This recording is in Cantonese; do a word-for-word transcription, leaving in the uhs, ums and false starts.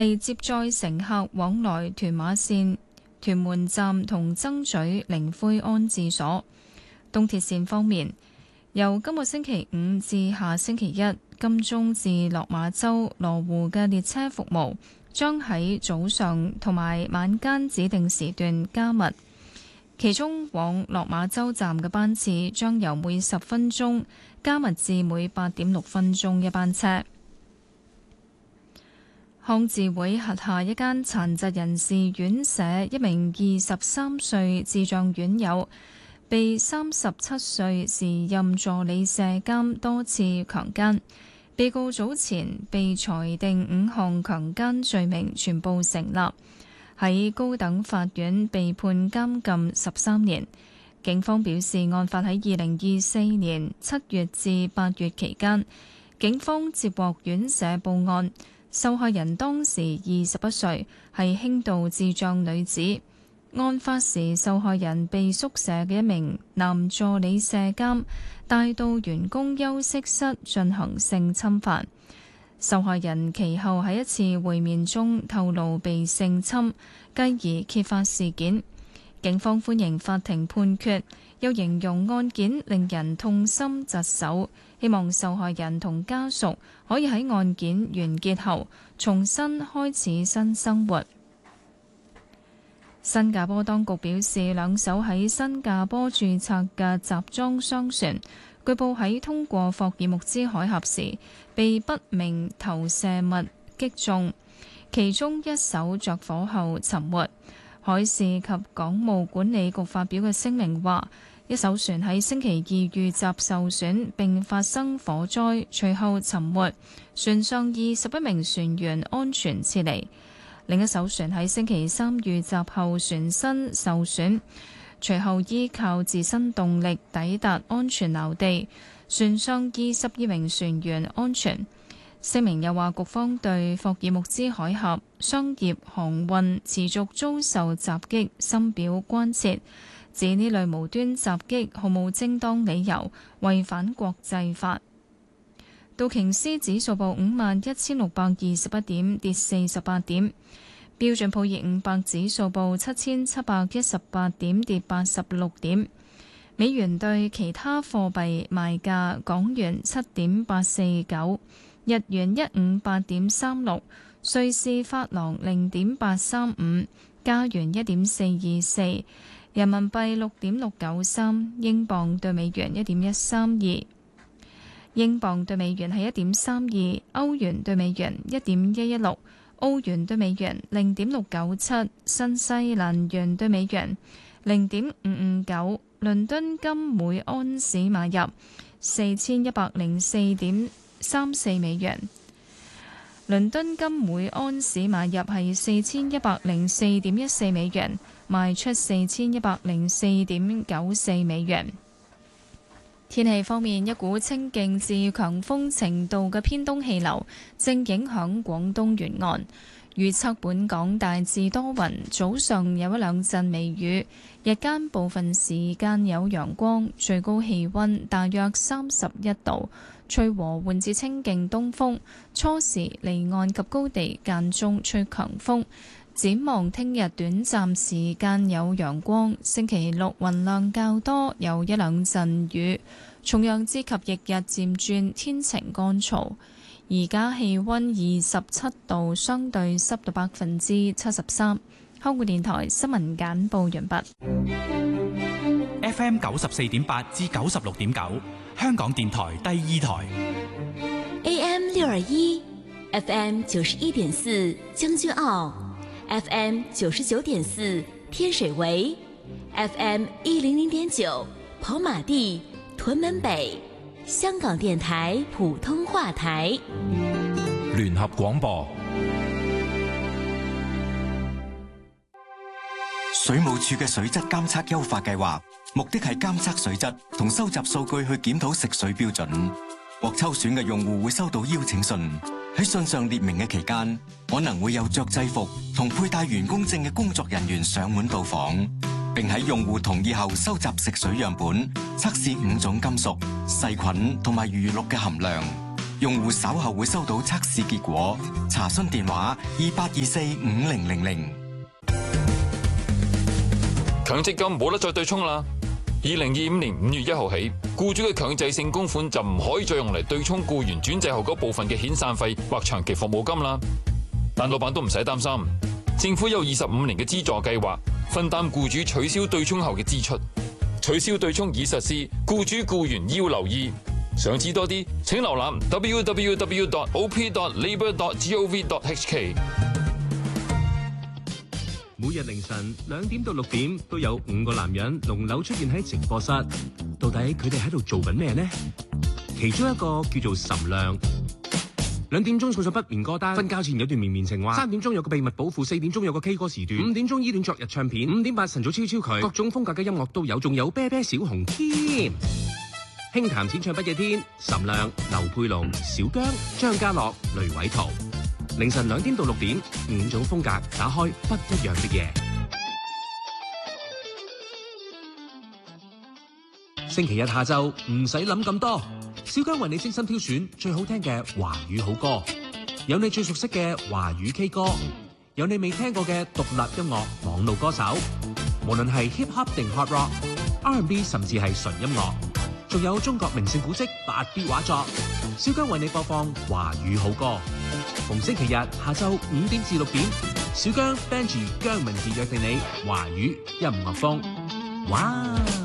係接載乘客往來屯馬線屯門站同曾咀靈灰安置所。東鐵線方面，由今個星期五至下星期一，金鐘至落馬洲羅湖嘅列車服務將喺早上同埋晚間指定時段加密，其中往落馬洲站嘅班次將由每十分鐘加密至每八點六分鐘一班車。康智會轄下一間殘疾人士院舍一名二十三歲智障院友被三十七歲時任助理舍監多次強姦，被告早前被裁定五項強姦罪名全部成立，喺高等法院被判監禁十三年。警方表示，案發喺二零二四年七月至八月期間，警方接獲院舍報案。受害人當時二十一歲，係輕度智障女子。案發時，受害人被宿舍嘅一名男助理舍監帶到員工休息室進行性侵犯。受害人其後喺一次會面中透露被性侵，繼而揭發事件。警方歡迎法庭判決，又形容案件令人痛心疾首，希望受害人同家屬可以喺案件完結後重新開始新生活。新加坡當局表示，兩艘喺新加坡註冊嘅集裝箱船，據報喺通過霍爾木茲海峽時被不明投射物擊中，其中一艘着火後沉沒。海事及港務管理局發表嘅聲明話，一艘船喺星期二遇襲受損並發生火災，隨後沉沒，船上二十一名船員安全撤離。另一艘船喺星期三遇襲後船身受損，隨後依靠自身動力抵達安全錨地，船上二十二名船員安全。聲明又話，局方對霍爾木茲海峽商業航運持續遭受襲擊深表關切，指呢類無端襲擊毫無正當理由，違反國際法。道瓊斯指數報五萬一千六百二十一點，跌四十八點。標準普爾五百指數報七千七百一十八點，跌八十六點。美元對其他貨幣賣價，港元七點八四九。日元一五八點三六，瑞士法郎零點八三五，加元一點四二四，人民幣六點六九三，英鎊對美元一點一三二，英鎊對美元係一點三二，歐元對美元一點一一六，澳元對美元零點六九七，新西蘭元對美元零點五五九，倫敦金每安士買入四千一百零四點三四美元，倫敦金每安士買入係四千一百零四點一四美元，賣出四千一百零四點九四美元。天氣方面，一股清勁至強風程度嘅偏東氣流正影響廣東沿岸。預測本港大致多雲，早上有一兩陣微雨，日間部分時間有陽光，最高氣溫大約三十一度，吹和緩至清勁東風，初時離岸及高地間中吹強風。展望聽日短暫時間有陽光，星期六雲量較多，有一兩陣雨，重陽節及翌日漸轉天晴乾燥。而家氣溫二十七度，相對濕度百分之七十三。香港電台新聞簡報完畢。 F M 九十四點八至九十六點九，香港電台第二台。 A M 六二一，F M 九十一點四，將軍澳 ，F M 九十九點四，天水圍 ，F M 一零零點九，跑馬地、屯門北。香港電台普通話台聯合廣播。 水務署嘅水質監測優化計劃，目的係監測水質同收集數據去檢討食水標準。獲抽選嘅用戶會收到邀請信，喺信上列明嘅期間，可能會有着制服同佩戴員工證嘅工作人員上門到訪，並喺用戶同意後收集食水樣本，測試五種金屬、細菌同埋餘氯嘅含量。 用戶稍後會收到測試結果。查詢電話二八二四五零零零。 強積金冇得再對沖啦！二零二五年五月一號起，僱主嘅強制性供款就唔可以再用嚟對沖僱員轉制後嗰部分嘅遣散費或長期服務金啦。但老闆都唔使擔心，政府有二十五年嘅資助計劃，分擔僱主取消對沖後嘅支出。取消對沖已實施，僱主僱員要留意。想知多啲，請瀏覽 w w w dot o p dot labour dot gov dot h k。 每日凌晨兩點到六點都有五個男人輪流出現喺直播室，到底佢哋喺度做緊咩呢？其中一個叫做岑亮，兩點鐘送上不眠歌單，瞓覺前有段綿綿情話，三點鐘有個秘密保護，四點鐘有個 K 歌時段，五點鐘依戀昨日唱片，五點八晨早超超佢，各種風格嘅音樂都有，仲有啤啤小紅添。輕談淺唱不夜天，岑亮、劉佩龍、小姜、張家樂、雷偉圖。凌晨兩點到六點，五種風格打開不一樣的夜。星期日下晝唔使諗咁多，小姜為你精心挑選最好聽嘅華語好歌，有你最熟悉嘅華語 K 歌，有你未聽過嘅獨立音樂網路歌手，無論係 hip hop 定 hard rock、R and B 甚至係純音樂，仲有中國名勝古蹟八 B 畫作，小姜為你播放華語好歌。逢星期日下晝五點至六點，小姜 Benji 姜文傑約定你華語音樂風。哇！